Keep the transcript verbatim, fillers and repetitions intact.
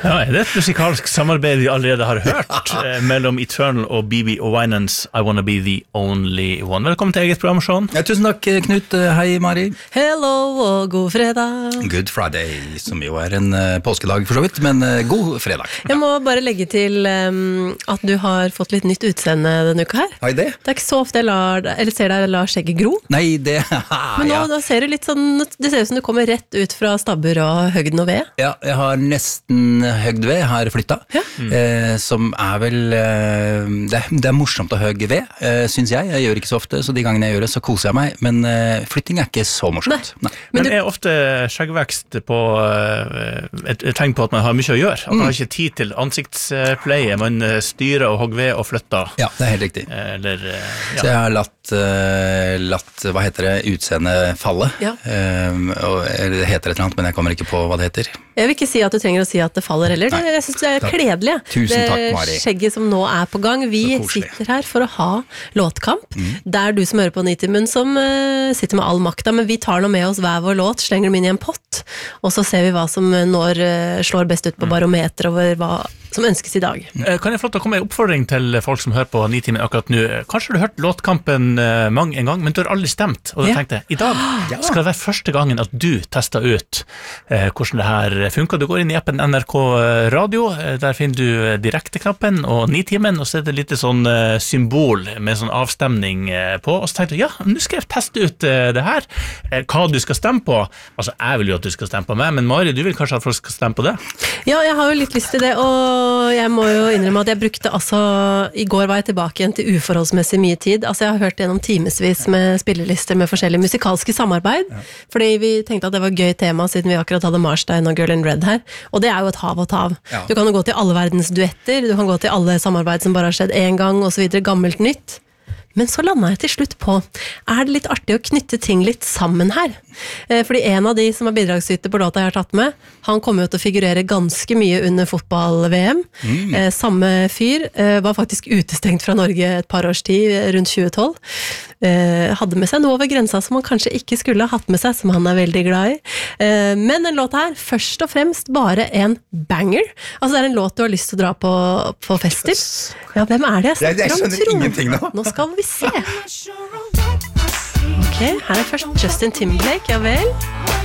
Ja, er det et musikalsk samarbeid vi allerede har hørt eh, mellom Eternal og B B og Winans I Wanna Be The Only One? Velkommen til eget program, Sean. Ja, tusen takk, Knut. Hei, Mari. Hello og god fredag. Good Friday, som jo er en uh, påskedag for så vidt, men uh, god fredag. Jeg må bare legge til um, at du har fått litt nytt utseende denne uka her. Hei, det? Det er ikke så ofte jeg lar, eller ser deg la skjegget gro. Nei, det... Men nå ja. da ser du litt sånn, det ser ut som du kommer rett ut fra stabbur og høgden og ved. Ja, jeg har nesten høgd ved, har flytta, ja. mm. eh, som er vel, eh, det, er, det er morsomt å høge ved, eh, synes jeg. Jeg gjør ikke så ofte, så de gangene jeg gjør det, så koser jeg meg, men eh, flytting er ikke så morsomt. Nei. Nei. Men, Men du... er ofte skjeggvekst på uh, et, et tegn på at man har mye å gjøre, at man mm. har ikke tid til ansiktspleie, man styrer og hogger ved og flytter. Ja, det er helt riktig. Eller, uh, ja. Så jeg har latt, uh, latt hva heter det, utseende falle, Ja. uh, og, det heter et eller annet, men jeg kommer ikke på hva det heter. Jeg vil ikke si at du trenger å si at det faller heller. Nei. Jeg synes det er Takk. kledelig. Tusen takk, det Mari. skjegget som nå er på gang. Vi sitter her for å ha låtkamp. Mm. Det er du som hører på Nitimen som uh, sitter med all makta, men vi tar nå med oss hver vår låt, slenger dem inn i en pott, og så ser vi hva som når uh, slår best ut på barometer over hva som ønskes i dag. Mm. Kan jeg få lov til å komme med en oppfordring til folk som hører på Nitimen akkurat nå? Kanskje du har hørt låtkampen uh, mange en gang, men du har aldri stemt, og du Ja. tenkte, i dag skal det være første gangen at du tester ut uh, hvordan det her funker. Du går inn i appen N R K Radio, uh, der finner du direkteknappen og Nitimen, og så er det litt sånn uh, symbol med sånn avstemning uh, på, og så tenkte du, ja, nå skal jeg teste ut uh, det her, uh, hva du skal stemme på. Altså, jeg vil jo at du skal stemme på meg, men Mari, du vil kanskje at folk skal stemme på det? Ja, jeg har jo litt lyst til det, og jeg må jo innrømme at jeg brukte altså, i går var jeg tilbake igjen til uforholdsmessig mye tid. Altså, jeg har hørt gjennom timesvis med spillelister med forskjellige musikalske samarbeid, ja. Fordi vi tenkte at det var et gøy tema siden vi akkurat hadde Marstein og Girl in Red her, og det er jo et hav og tav. Ja. Du kan jo gå til alle verdens duetter, du kan gå til alle samarbeid som bare har skjedd en gang, og så videre, gammelt nytt. Men så landet jeg til slutt på, er det litt artig å knytte ting litt sammen her? Eh, fordi en av de som er bidragsyter på låta jeg har tatt med, han kommer jo til å figurere ganske mye under fotball-V M. Mm. Eh, samme fyr eh, var faktisk utestengt fra Norge et par års tid, rundt tjue tolv. Eh, hadde med seg noe over grensa som han kanskje ikke skulle ha hatt med seg, som han er veldig glad i. Eh, men den låta her, først og fremst bare en banger. Altså det er en låt du har lyst til å dra på, på fest til. Ja, hvem er det jeg snakker om? Jeg, jeg skjønner ingenting nå. Nå skal vi se. Ok, her er først Justin Timberlake, ja vel.